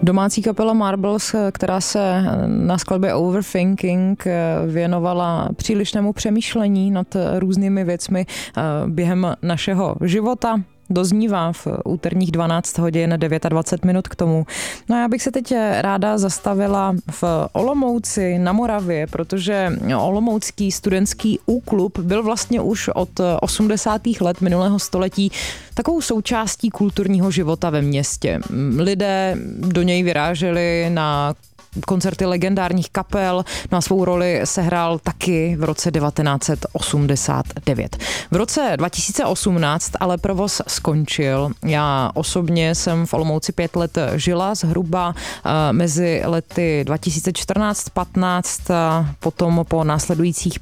Domácí kapela Marbles, která se na skladbě Overthinking věnovala přílišnému přemýšlení nad různými věcmi během našeho života, doznívá v úterních 12 hodin 29 minut k tomu. No a já bych se teď ráda zastavila v Olomouci na Moravě, protože olomoucký studentský U-klub byl vlastně už od 80. let minulého století takovou součástí kulturního života ve městě. Lidé do něj vyráželi na koncerty legendárních kapel, no a svou roli sehrál taky v roce 1989. V roce 2018 ale provoz skončil. Já osobně jsem v Olomouci 5 let žila, zhruba mezi lety 2014-15, potom po následujících